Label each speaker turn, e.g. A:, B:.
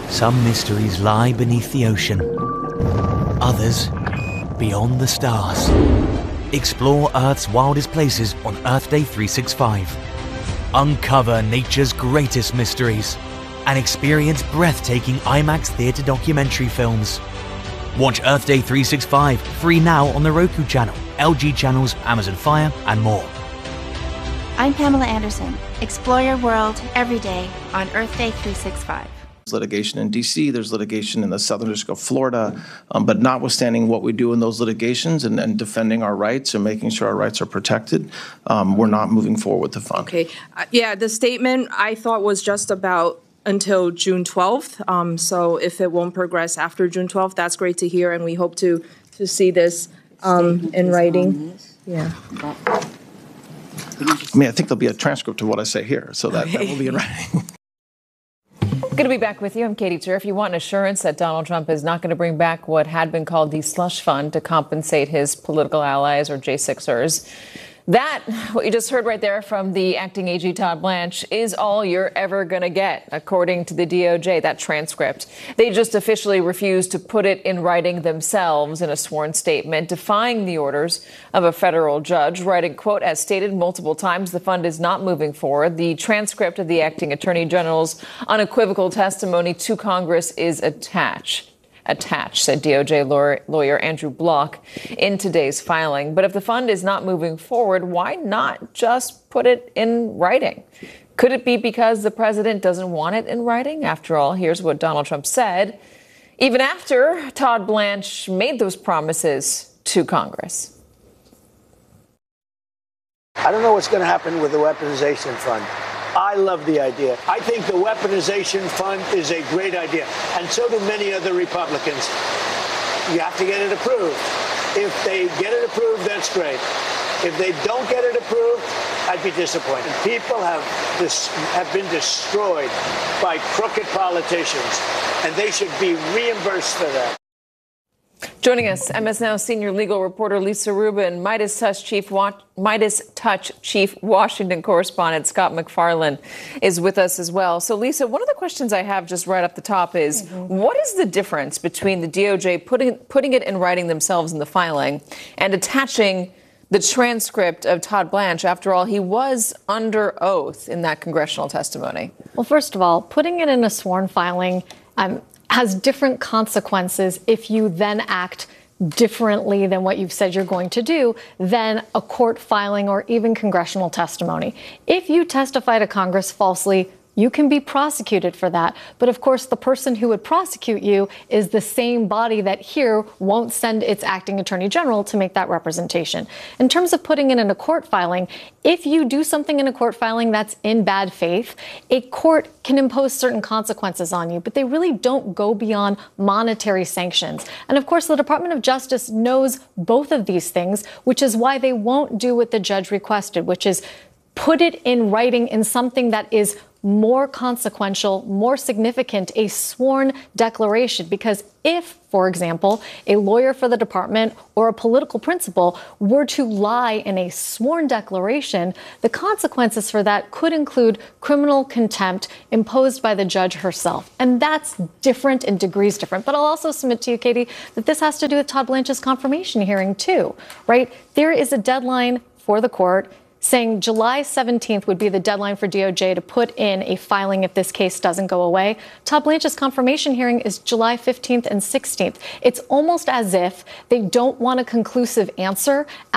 A: Some mysteries lie beneath the ocean, others beyond the stars. Explore Earth's wildest places on Earth Day 365. Uncover nature's greatest mysteries and experience breathtaking IMAX theater documentary films. Watch Earth Day 365 free now on the Roku channel, LG channels, Amazon Fire, and more.
B: I'm Pamela Anderson. Explore your world every day on Earth Day 365.
C: There's litigation in D.C., there's litigation in the Southern District of Florida, but notwithstanding what we do in those litigations and defending our rights and making sure our rights are protected, we're not moving forward with the fund.
D: Okay. Yeah, the statement I thought was just about until June 12th. So if it won't progress after June 12th, that's great to hear, and we hope to see this in writing. Yeah.
C: I mean, I think there'll be a transcript of what I say here, so that will be in writing.
E: Good to be back with you. I'm Katie Turf. You want an assurance that Donald Trump is not going to bring back what had been called the slush fund to compensate his political allies, or J6ers. That, what you just heard right there from the acting AG Todd Blanche, is all you're ever going to get, according to the DOJ, that transcript. They just officially refused to put it in writing themselves in a sworn statement, defying the orders of a federal judge, writing, quote, as stated multiple times, the fund is not moving forward. The transcript of the acting attorney general's unequivocal testimony to Congress is attached, said DOJ lawyer Andrew Block in today's filing. But if the fund is not moving forward, why not just put it in writing? Could it be because the president doesn't want it in writing? After all, here's what Donald Trump said, even after Todd Blanche made those promises to Congress.
F: I don't know what's going to happen with the weaponization fund. I love the idea. I think the weaponization fund is a great idea, and so do many other Republicans. You have to get it approved. If they get it approved, that's great. If they don't get it approved, I'd be disappointed. People have been destroyed by crooked politicians, and they should be reimbursed for that.
E: Joining us, MS Now senior legal reporter Lisa Rubin, Midas Touch Chief Washington correspondent Scott MacFarlane is with us as well. So, Lisa, one of the questions I have just right up the top is, what is the difference between the DOJ putting it in writing themselves in the filing and attaching the transcript of Todd Blanche? After all, he was under oath in that congressional testimony.
G: Well, first of all, putting it in a sworn filing has different consequences if you then act differently than what you've said you're going to do than a court filing or even congressional testimony. If you testify to Congress falsely, you can be prosecuted for that. But of course, the person who would prosecute you is the same body that here won't send its acting attorney general to make that representation. In terms of putting it in a court filing, if you do something in a court filing that's in bad faith, a court can impose certain consequences on you, but they really don't go beyond monetary sanctions. And of course, the Department of Justice knows both of these things, which is why they won't do what the judge requested, which is put it in writing in something that is more consequential, more significant, a sworn declaration. Because if, for example, a lawyer for the department or a political principal were to lie in a sworn declaration, the consequences for that could include criminal contempt imposed by the judge herself. And that's different in degrees different. But I'll also submit to you, Katie, that this has to do with Todd Blanche's confirmation hearing, too, right? There is a deadline for the court saying July 17th would be the deadline for DOJ to put in a filing if this case doesn't go away. Todd Blanche's confirmation hearing is July 15th and 16th. It's almost as if they don't want a conclusive answer